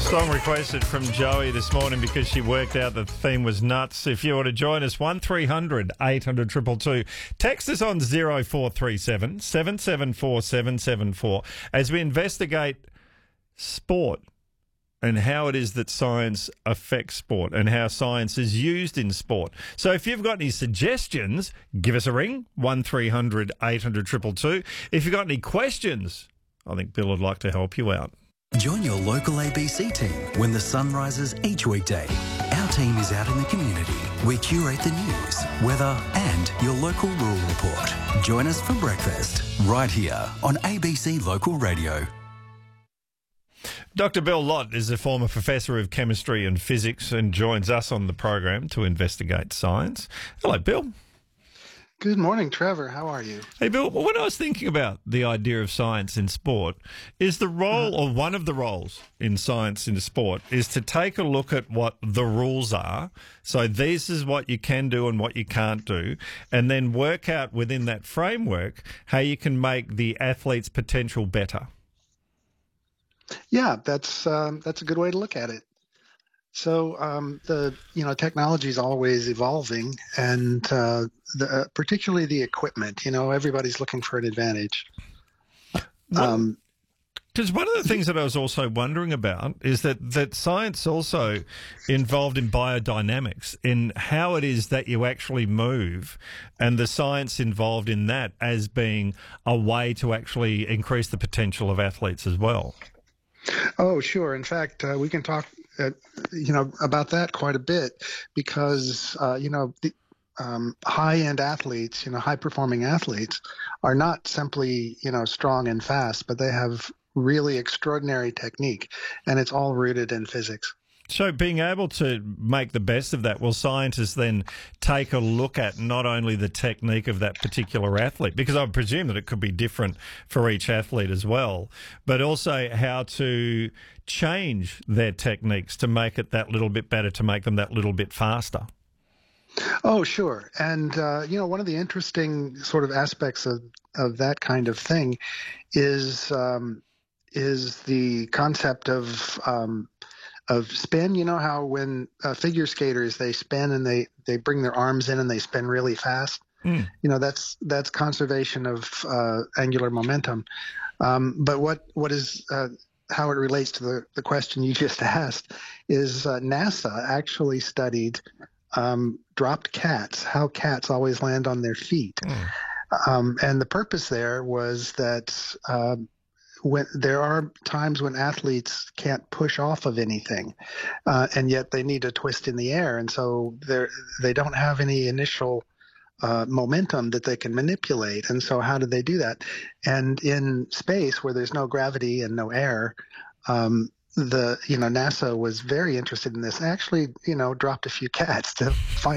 Song requested from Joey this morning because she worked out the theme was nuts. If you want to join us, 1300 800 222. Text us on 0437 774 774 as we investigate sport and how it is that science affects sport and how science is used in sport. So if you've got any suggestions, give us a ring, 1300 800 222. If you've got any questions, I think Bill would like to help you out. Join your local ABC team when the sun rises each weekday. Our team is out in the community. We curate the news, weather and your local rural report. Join us for breakfast right here on ABC Local Radio. Dr. Bill Lott is a former professor of chemistry and physics and joins us on the program to investigate science. Hello, Bill. Good morning, Trevor. How are you? Hey, Bill, when I was thinking about the idea of science in sport, is the role or one of the roles in science in sport is to take a look at what the rules are. So this is what you can do and what you can't do, and then work out within that framework how you can make the athlete's potential better. Yeah, that's a good way to look at it. So technology is always evolving, and particularly the equipment. Everybody's looking for an advantage. Because one of the things that I was also wondering about is that science also involved in biodynamics, in how it is that you actually move, and the science involved in that as being a way to actually increase the potential of athletes as well. Oh, sure. In fact, we can talk, about that quite a bit because, the high-end athletes, high-performing athletes are not simply, strong and fast, but they have really extraordinary technique, and it's all rooted in physics. So being able to make the best of that, will scientists then take a look at not only the technique of that particular athlete, because I presume that it could be different for each athlete as well, but also how to change their techniques to make it that little bit better, to make them that little bit faster? Oh, sure. And, one of the interesting sort of aspects of that kind of thing is the concept of spin. You know how when figure skaters, they spin and they bring their arms in and they spin really fast? That's conservation of angular momentum. But what is how it relates to the question you just asked is NASA actually studied dropped cats, how cats always land on their feet. And the purpose there was that when there are times when athletes can't push off of anything, and yet they need to twist in the air, and so they don't have any initial momentum that they can manipulate. And so how do they do that? And in space where there's no gravity and no air, NASA was very interested in this. Actually, dropped a few cats to find